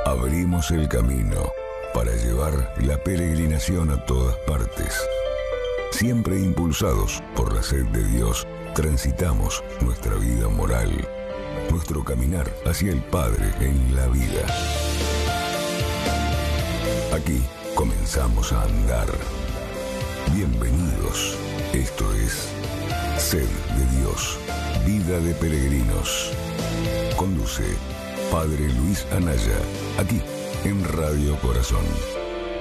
Abrimos el camino para llevar la peregrinación a todas partes. Siempre impulsados por la sed de Dios, transitamos nuestra vida moral, nuestro caminar hacia el Padre en la vida. Aquí comenzamos a andar. Bienvenidos. Esto es Sed de Dios, Vida de Peregrinos. Conduce Padre Luis Anaya, aquí en Radio Corazón.